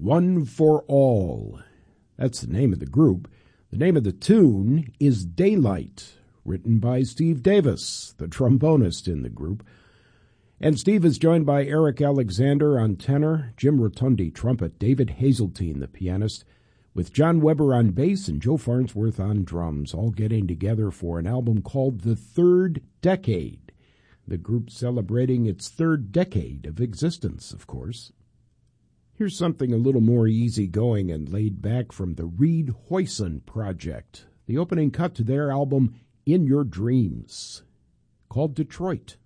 One for All. That's the name of the group. The name of the tune is Daylight, written by Steve Davis, the trombonist in the group. And Steve is joined by Eric Alexander on tenor, Jim Rotundi trumpet, David Hazeltine, the pianist, with John Weber on bass and Joe Farnsworth on drums, all getting together for an album called The Third Decade. The group celebrating its third decade of existence, of course. Here's something a little more easygoing and laid back from the Reed Hoyson Project, the opening cut to their album In Your Dreams, called Detroit.